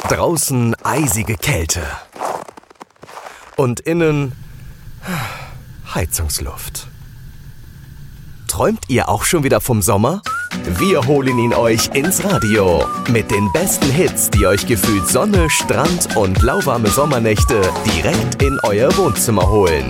Draußen eisige Kälte. Und innen Heizungsluft. Träumt ihr auch schon wieder vom Sommer? Wir holen ihn euch ins Radio. Mit den besten Hits, die euch gefühlt Sonne, Strand und lauwarme Sommernächte direkt in euer Wohnzimmer holen.